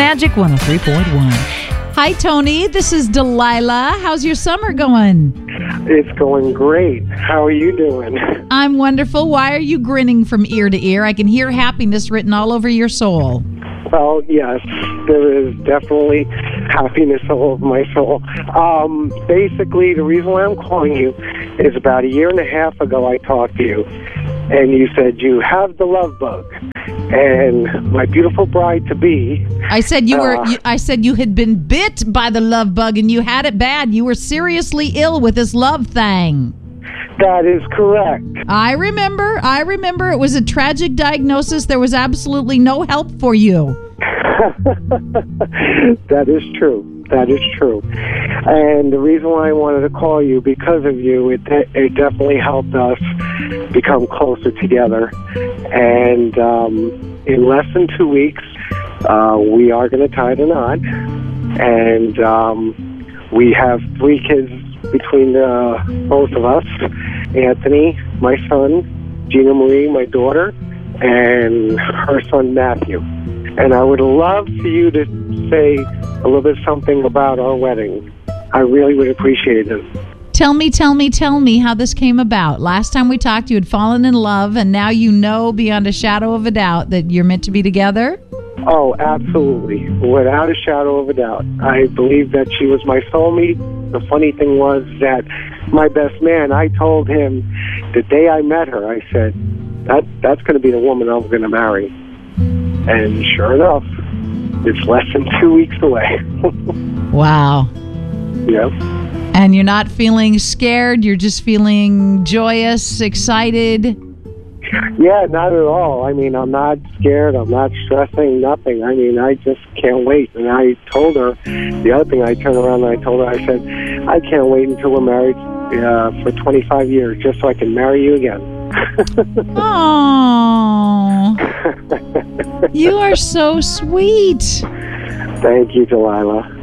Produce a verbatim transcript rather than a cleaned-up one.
Magic one oh three point one. Hi, Tony. This is Delilah. How's your summer going? It's going great. How are you doing? I'm wonderful. Why are you grinning from ear to ear? I can hear happiness written all over your soul. Well, yes, there is definitely happiness all over my soul. Um, basically, the reason why I'm calling you is about a year and a half ago I talked to you, and you said you have the love bug. And my beautiful bride-to-be... I said you were. Uh, You, I said you had been bit by the love bug and you had it bad. You were seriously ill with this love thing. That is correct. I remember. I remember. It was a tragic diagnosis. There was absolutely no help for you. That is true. That is true. And the reason why I wanted to call you, because of you, it, it definitely helped us become closer together. And um, in less than two weeks, uh, we are going to tie the knot. And um, we have three kids between uh, both of us. Anthony, my son, Gina Marie, my daughter, and her son, Matthew. And I would love for you to say a little bit something about our wedding. I really would appreciate it. Tell me, tell me, tell me how this came about. Last time we talked, you had fallen in love, and now you know beyond a shadow of a doubt that you're meant to be together? Oh, absolutely. Without a shadow of a doubt. I believe that she was my soulmate. The funny thing was that my best man, I told him the day I met her, I said, that that's going to be the woman I'm going to marry. And sure enough, it's less than two weeks away. Wow. Yeah. And you're not feeling scared, you're just feeling joyous, excited? Yeah, not at all. I mean, I'm not scared. I'm not stressing, nothing. I mean, I just can't wait. And I told her, the other thing, I turned around and I told her, I said, I can't wait until we're married uh, for twenty-five years just so I can marry you again. Oh, you are so sweet. Thank you, Delilah.